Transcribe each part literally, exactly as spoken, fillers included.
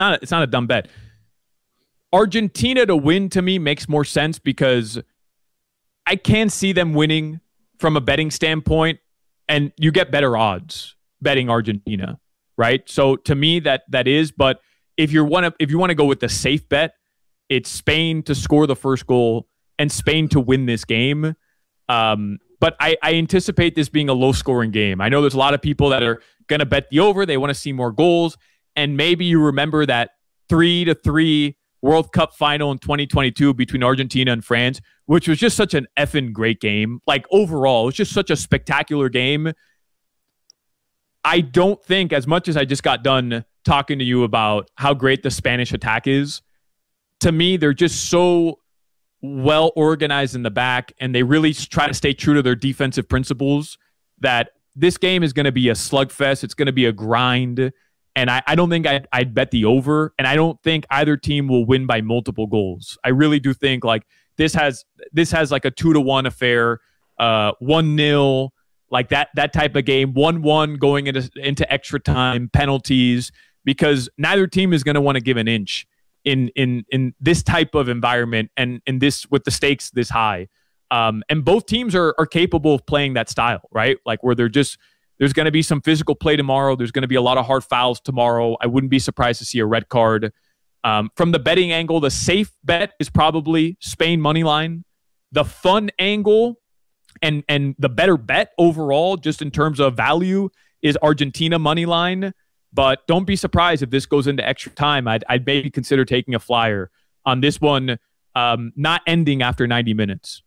not a, it's not a dumb bet. Argentina to win to me makes more sense because I can see them winning from a betting standpoint, and you get better odds betting Argentina, right? So to me, that that is. But if you want to, if you want to go with the safe bet, it's Spain to score the first goal and Spain to win this game. Um, but I, I anticipate this being a low-scoring game. I know there's a lot of people that are going to bet the over. They want to see more goals, and maybe you remember that three to three World Cup final in twenty twenty-two between Argentina and France, which was just such an effing great game. Like overall, it was just such a spectacular game. I don't think, as much as I just got done talking to you about how great the Spanish attack is, to me, they're just so well organized in the back, and they really try to stay true to their defensive principles, that this game is going to be a slugfest. It's going to be a grind. And I, I don't think I'd, I'd bet the over, and I don't think either team will win by multiple goals. I really do think like this has this has like a two to one affair, uh, one nil, like that that type of game, one one going into into extra time, penalties, because neither team is going to want to give an inch in in in this type of environment and in this with the stakes this high. Um, and both teams are are capable of playing that style, right? Like where they're just. There's going to be some physical play tomorrow. There's going to be a lot of hard fouls tomorrow. I wouldn't be surprised to see a red card. Um, from the betting angle, the safe bet is probably Spain money line. The fun angle and and the better bet overall, just in terms of value, is Argentina money line. But don't be surprised if this goes into extra time. I'd, I'd maybe consider taking a flyer on this one, um, not ending after ninety minutes.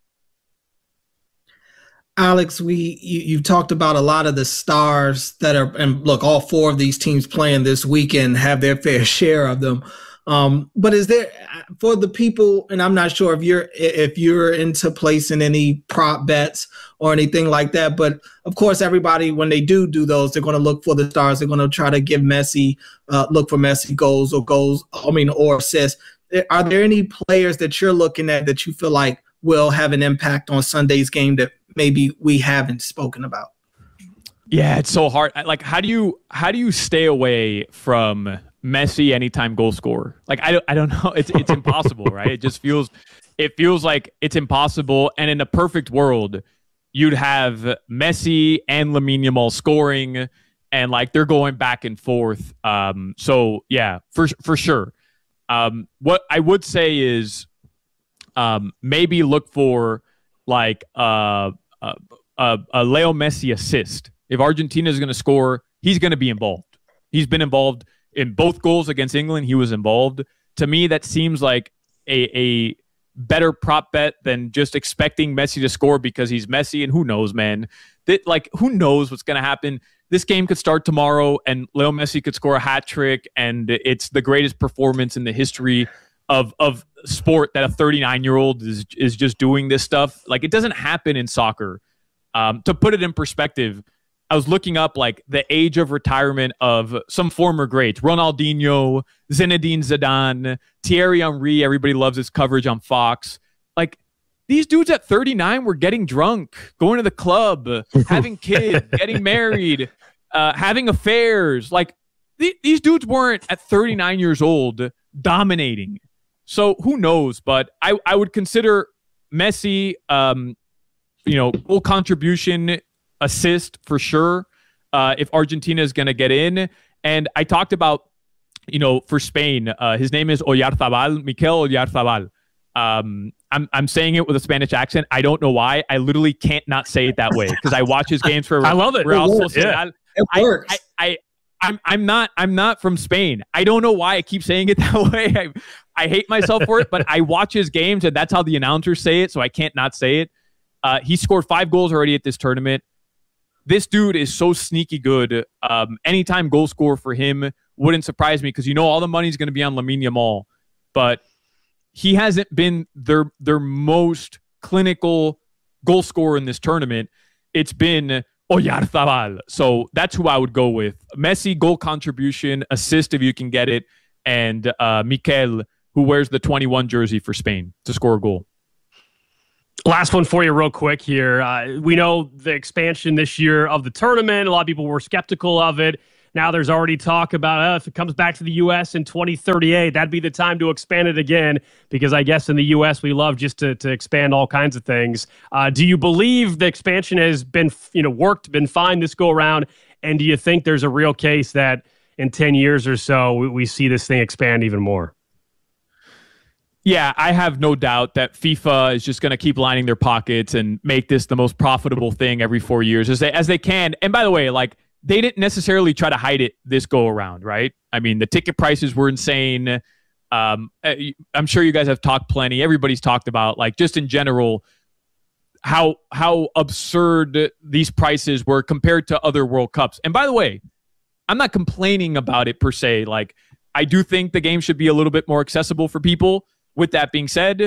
Alex, we you, you've talked about a lot of the stars that are, and look, all four of these teams playing this weekend have their fair share of them. Um, but is there, for the people, and I'm not sure if you're if you're into placing any prop bets or anything like that, but of course, everybody, when they do do those, they're going to look for the stars. They're going to try to give Messi, uh, look for Messi goals or goals, I mean, or assists. Are there any players that you're looking at that you feel like will have an impact on Sunday's game that maybe we haven't spoken about? Yeah, it's so hard. Like, how do you how do you stay away from Messi anytime goal scorer? Like, I don't I don't know. It's it's impossible, right? It just feels it feels like it's impossible. And in a perfect world, you'd have Messi and Lamine Yamal scoring, and like they're going back and forth. Um, so yeah, for for sure. Um, what I would say is, um, maybe look for like uh, uh, uh, a Leo Messi assist. If Argentina is going to score, he's going to be involved. He's been involved in both goals against England. He was involved. To me, that seems like a, a better prop bet than just expecting Messi to score because he's Messi. And who knows, man? That, like, who knows what's going to happen? This game could start tomorrow, and Leo Messi could score a hat trick, and it's the greatest performance in the history of of sport that a thirty-nine-year-old is is just doing this stuff. Like, it doesn't happen in soccer. Um, to put it in perspective, I was looking up like the age of retirement of some former greats: Ronaldinho, Zinedine Zidane, Thierry Henry. Everybody loves his coverage on Fox. Like, these dudes at thirty-nine were getting drunk, going to the club, having kids, getting married, uh, having affairs. Like, th- these dudes weren't at thirty-nine years old dominating. So who knows? But I, I would consider Messi, um, you know, goal contribution, assist for sure, uh, if Argentina is going to get in. And I talked about, you know, for Spain, uh, his name is Oyarzabal, Mikel Oyarzabal. Um, I'm I'm saying it with a Spanish accent. I don't know why. I literally can't not say it that way because I watch his games for. I love it. Real It works. Yeah. It works. I, I, I I'm I'm not I'm not from Spain. I don't know why I keep saying it that way. I I hate myself for it, but I watch his games and that's how the announcers say it, so I can't not say it. Uh, he scored five goals already at this tournament. This dude is so sneaky good. Um, anytime goal scorer for him wouldn't surprise me because you know all the money's going to be on Lamine Yamal, but he hasn't been their their most clinical goal scorer in this tournament. It's been Oyarzabal. So that's who I would go with. Messi, goal contribution, assist if you can get it, and uh, Mikel, who wears the twenty-one jersey for Spain to score a goal. Last one for you real quick here. Uh, we know the expansion this year of the tournament. A lot of people were skeptical of it. Now there's already talk about uh, if it comes back to the U S in twenty thirty-eight, that'd be the time to expand it again, because I guess in the U S we love just to, to expand all kinds of things. Uh, do you believe the expansion has been, you know, worked, been fine this go around? And do you think there's a real case that in ten years or so we, we see this thing expand even more? Yeah, I have no doubt that FIFA is just going to keep lining their pockets and make this the most profitable thing every four years as they as they can. And by the way, like, they didn't necessarily try to hide it this go around, right? I mean, the ticket prices were insane. Um, I'm sure you guys have talked plenty. Everybody's talked about, like, just in general, how how absurd these prices were compared to other World Cups. And by the way, I'm not complaining about it per se. Like, I do think the game should be a little bit more accessible for people. With that being said,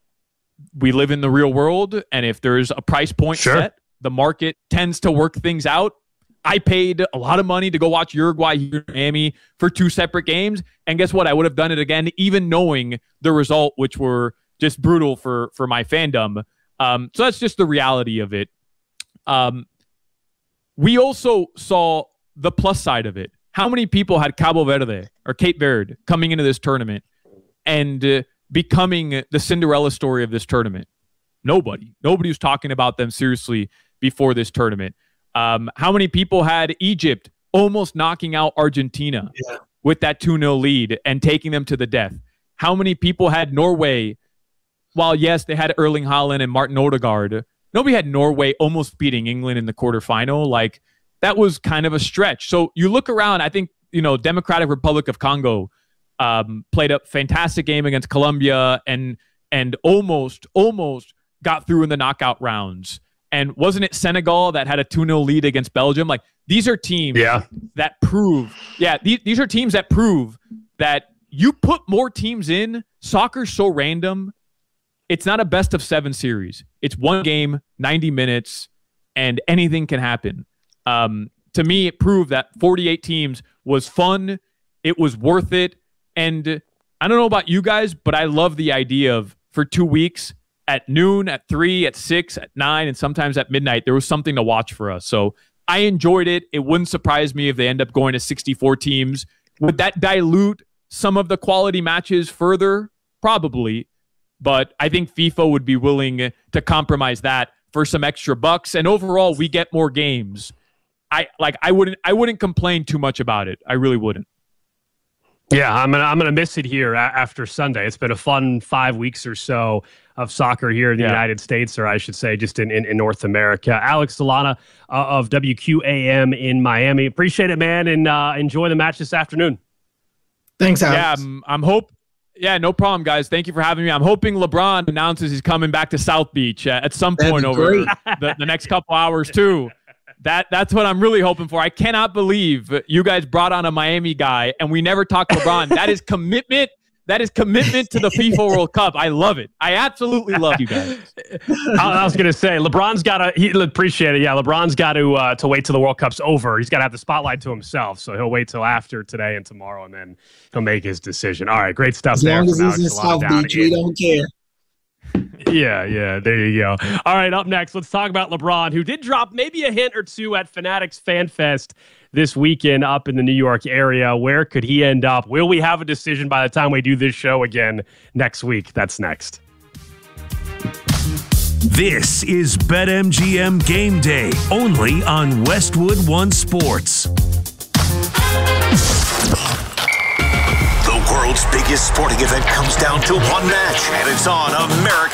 we live in the real world, and if there's a price point sure. set, the market tends to work things out. I paid a lot of money to go watch Uruguay here in Miami for two separate games, and guess what? I would have done it again, even knowing the result, which were just brutal for, for my fandom. Um, so that's just the reality of it. Um, we also saw the plus side of it. How many people had Cabo Verde or Cape Verde coming into this tournament and uh, becoming the Cinderella story of this tournament? Nobody. Nobody was talking about them seriously before this tournament. Um, how many people had Egypt almost knocking out Argentina yeah. with that two nil lead and taking them to the death? How many people had Norway, while yes, they had Erling Haaland and Martin Odegaard, nobody had Norway almost beating England in the quarterfinal? Like, that was kind of a stretch. So you look around, I think, you know, Democratic Republic of Congo Um, played a fantastic game against Colombia and and almost, almost got through in the knockout rounds. And wasn't it Senegal that had a two nil lead against Belgium? Like, these are teams yeah. that prove, yeah, these, these are teams that prove that you put more teams in. Soccer's so random. It's not a best of seven series. It's one game, ninety minutes, and anything can happen. Um, to me, it proved that forty-eight teams was fun. It was worth it. And I don't know about you guys, but I love the idea of, for two weeks, at noon, at three, at six, at nine, and sometimes at midnight, there was something to watch for us. So I enjoyed it. It wouldn't surprise me if they end up going to sixty-four teams. Would that dilute some of the quality matches further? Probably. But I think FIFA would be willing to compromise that for some extra bucks. And overall, we get more games. I like. I wouldn't. I wouldn't complain too much about it. I really wouldn't. Yeah, I'm gonna I'm gonna miss it here a- after Sunday. It's been a fun five weeks or so of soccer here in the yeah. United States, or I should say, just in, in, in North America. Alex Solana uh, of W Q A M in Miami. Appreciate it, man, and uh, enjoy the match this afternoon. Thanks, Alex. Yeah, I'm, I'm hope. Yeah, no problem, guys. Thank you for having me. I'm hoping LeBron announces he's coming back to South Beach uh, at some point over the, the next couple hours too. That that's what I'm really hoping for. I cannot believe you guys brought on a Miami guy and we never talked LeBron. That is commitment. That is commitment to the FIFA World Cup. I love it. I absolutely love you guys. I was going to say, LeBron's got to, he'll appreciate it. Yeah, LeBron's got to uh, to wait till the World Cup's over. He's got to have the spotlight to himself. So he'll wait till after today and tomorrow, and then he'll make his decision. All right, great stuff as there. As long as he's in South Beach, we don't care. Yeah, yeah, there you go. All right, up next, let's talk about LeBron, who did drop maybe a hint or two at Fanatics Fan Fest this weekend up in the New York area. Where could he end up? Will we have a decision by the time we do this show again next week? That's next. This is BetMGM Game Day, only on Westwood One Sports. The world's biggest sporting event comes down to one match, and it's on American